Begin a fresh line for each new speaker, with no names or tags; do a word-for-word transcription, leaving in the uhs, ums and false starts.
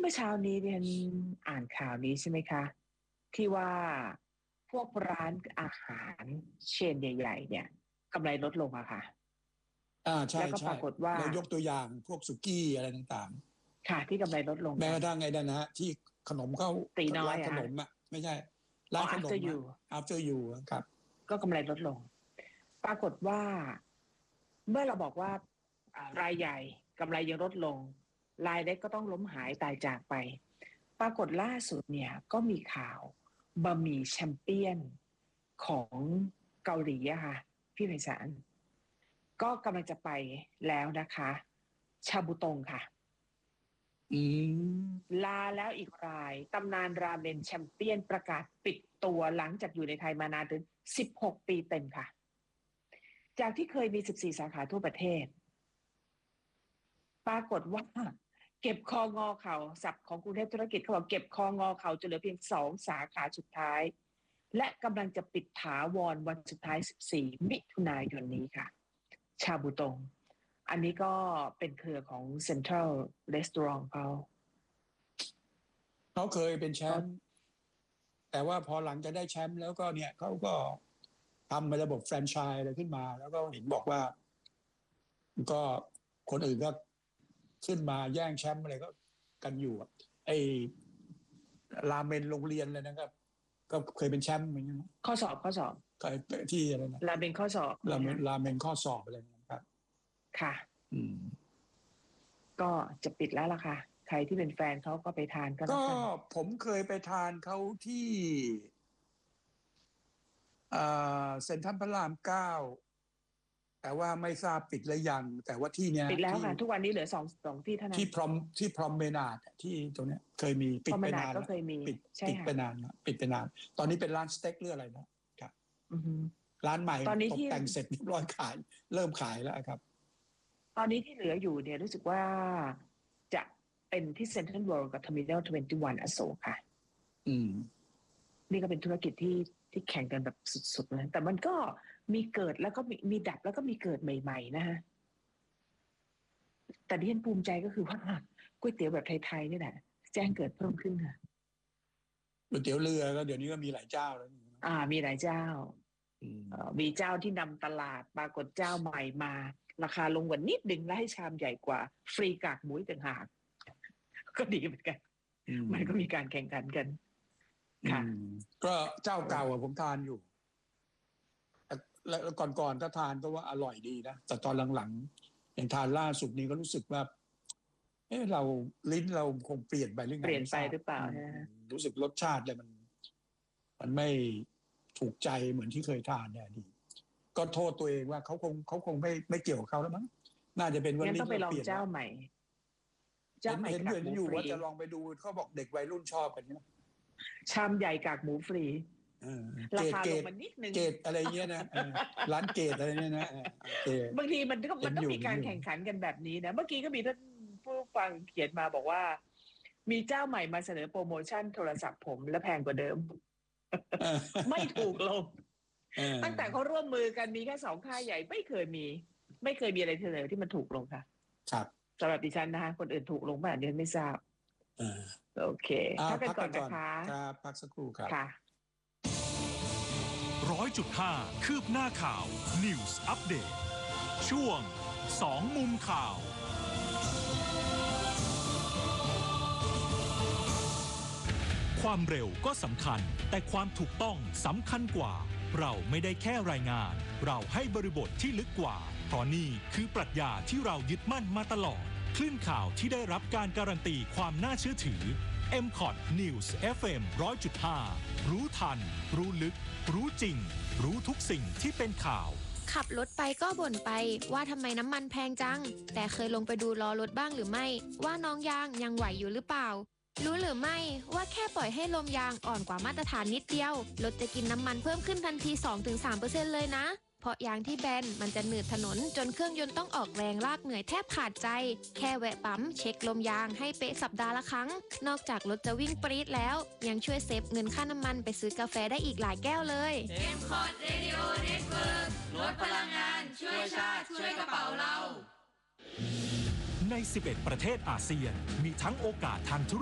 มื่อเช้านี้เรียนอ่านข่าวนี้ใช่ไหมคะที่ว่าพวกร้านอาหารเชนใหญ่ๆเนี่ยกำไรลดลงอะค่ะ
อ่าใช่
แล้วก็ป
ใช่
รากฏว่า
เรายกตัวอย่างพวกสุกี้อะไรต่าง
ค่ะที่กำไรลดลง
ๆแม้
กัน
กระทั่งไอ้นั่นนะฮะที่ขนมเข้า
ตีน้อ
ร้านข
ยอะฮะ
นมอ่ะไม่ใช่
อ๋อ
ร้านขน
after
มอ่ะ
you
after you ครับ
ก็กำไรลดลงปรากฏว่าเมื่อเราบอกว่าอ่ารายใหญ่กำไรยังลดลงรายเล็กก็ต้องล้มหายตายจากไปปรากฏล่าสุดเนี่ยก็มีข่าวบะหมี่แชมเปี้ยนของเกาหลีอะค่ะพี่ไพศาลก็กำลังจะไปแล้วนะคะชาบูตงค่ะ
อืม
ลาแล้วอีกรายตำนานราเมนแชมเปี้ยนประกาศปิดตัวหลังจากอยู่ในไทยมานานถึงสิบหกปีเต็มค่ะจากที่เคยมีสิบสี่สาขาทั่วประเทศปรากฏว่าเก็บคองอเข่าศัพท์ของกรุงเทพธุรกิจเขาบอกเก็บคองอเข่าจนเหลือเพียงสองสาขาสุดท้ายและกำลังจะปิดถาวรวันสุดท้ายสิบสี่มิถุนายนนี้ค่ะชาบูตงอันนี้ก็เป็นเครือของ Central Restaurant เขา
เขาเคยเป็นแชมป์แต่ว่าพอหลังจากได้แชมป์แล้วก็เนี่ยเขาก็ทำเป็นระบบแฟรนไชส์อะไรขึ้นมาแล้วก็เห็นบอกว่าก็คนอื่นก็ขึ้นมาแย่งแชมป์อะไรก็กันอยู่อะไอ้ราเมนโรงเรียนเลยนะครับก็เคยเป็นแชมป์เหมือนกัน
ข้อสอบข้อสอบ
เคยที่อะไรนะ
ราเมนข้อสอบ
ราเมนราเมนข้อสอบอะไรนะครับ
ค่ะ
อืม
ก็จะปิดแล้วล่ะค่ะใครที่เป็นแฟนเขาก็ไปทานกันแล้ว
ก็
กัน
ผมเคยไปทานเขาที่เซ็นทรัลพระรามเก้าแต่ว่าไม่ทราบปิดหรือยังแต่ว่าที่เนี้ย
ปิดแล้ว
ที่
ค่ะทุกวันนี้เหลือสองสองที่เท่านั้น
ที่พรอมที่พรอมเมนาดที่ตรงเนี้ยเคยมีปิดไปนาน
ก็
แล้ว
เคยมี
ปิด
ใช่
ปิดไป
ค่ะ
นานแล้วปิดไปนานตอนนี้เป็นร้านสเต็กหรืออะไรนะครับ
อือฮึ
ร้านใหม่
ตอนนี้
ตก
ที่
แต่งเสร็จเรียบร้อยขายเริ่มขายแล้วครับ
ตอนนี้ที่เหลืออยู่เนี่ยรู้สึกว่าจะเป็นที่เซ็นทรัลเวิลด์กับเทอร์มินอลยี่สิบเอ็ดอโศกค่ะ
อืม
นี่ก็เป็นธุรกิจที่ที่แข่งกันแบบสุดๆเลยแต่มันก็มีเกิดแล้วก็มีมีดับแล้วก็มีเกิดใหม่ๆนะฮะแต่ที่ฉันภูมิใจก็คือว่าก๋วยเตี๋ยวแบบไทยๆนี่แหละแจ้งเกิดเพิ่มขึ้นค่ะ
ก๋วยเตี๋ยวเรือก็เดี๋ยวนี้ก็มีหลายเจ้าแล้ว
อ่ามีหลายเจ้า
อืม
เอ่อมีเจ้าที่นำตลาดปรากฏเจ้าใหม่มาราคาลงกว่านิดนึงและให้ชามใหญ่กว่าฟรีกากหมูต่างหากก็ดีเหมือนกันมันก็มีการแข่งขันกันค่ะ
ก็เจ้าเก่าผมทานอยู่แล้วก่อนๆถ้าทานก็ว่าอร่อยดีนะแต่ตอนหลังๆอย่างทานล่าสุดนี้ก็รู้สึกว่าเออเราลิ้นเราคงเปลี่ยนไปหรือไง
เปลี่ยนไปหรือเปล่าฮะ
รู้สึกรสชาติเลยมัน มันไม่ถูกใจเหมือนที่เคยทานเนี่ยดีก็โทษตัวเองว่าเขาคงเขาคงไม่ไม่เกี่ยวกับเขาแล้วมั้งน่าจะเป็นวัน
นี้ต้องไปลองเจ้าใหม่เจ้าใหม่
เห็น
กาก
เห็น
หมู
อยู่
ฟรี
ว่าจะลองไปดูเขาบอกเด็กวัยรุ่นชอบกันเนี่ย
ชามใหญ่กากหมูฟรีราคาลงมานิดนึง
เกตอะไรเงี้ยนะร้านเกตอะไรเนี่ยนะ
บางทีมันก็มันต้องมีการแข่งขันกันแบบนี้นะเมื่อกี้ก็มีท่านผู้ฟังเขียนมาบอกว่ามีเจ้าใหม่มาเสนอโปรโมชั่นโทรศัพท์ผมและแพงกว่าเดิมไม่ถูกลงตั้งแต่เขาร่วมมือกันมีแค่สองค่ายใหญ่ไม่เคยมีไม่เคยมีอะไรเสนอที่มันถูกลงค่ะ
ครับ
สำหรับดิฉันนะคะคนอื่นถูกลงบ้างเดี๋ยวไม่ทราบโอเคพักกันก่อนนะคะ
ครับพักสักครู่ครับ
ค่ะ
ร้อยจุดห้าคืบหน้าข่าว News Update ช่วงสองมุมข่าวความเร็วก็สำคัญแต่ความถูกต้องสำคัญกว่าเราไม่ได้แค่รายงานเราให้บริบทที่ลึกกว่าเพราะนี่คือปรัชญาที่เรายึดมั่นมาตลอดคลื่นข่าวที่ได้รับการการันตีความน่าเชื่อถือ เอ็ม คอท News เอฟ เอ็ม หนึ่งร้อยจุดห้า รู้ทันรู้ลึกรู้จริงรู้ทุกสิ่งที่เป็นข่าว
ขับรถไปก็บ่นไปว่าทำไมน้ำมันแพงจังแต่เคยลงไปดูล้อรถบ้างหรือไม่ว่าน้องยางยังไหวอยู่หรือเปล่ารู้หรือไม่ว่าแค่ปล่อยให้ลมยางอ่อนกว่ามาตรฐานนิดเดียวรถจะกินน้ำมันเพิ่มขึ้นทันที สองถึงสามเปอร์เซ็นต์ เลยนะเพราะยางที่แบนมันจะหนืดถนนจนเครื่องยนต์ต้องออกแรงลากเหนื่อยแทบขาดใจแค่แวะปั๊มเช็คลมยางให้เป๊ะสัปดาห์ละครั้งนอกจากรถจะวิ่งปรี๊ดแล้วยังช่วยเซฟเงินค่าน้ำมันไปซื้อกาแฟได้อีกหลายแก้วเลย
เอ็ม คอท Radio Network ลดพลังงานช่วยชาติช่วยกระเป๋าเรา
ในสิบเอ็ดประเทศอาเซียนมีทั้งโอกาสทางธุร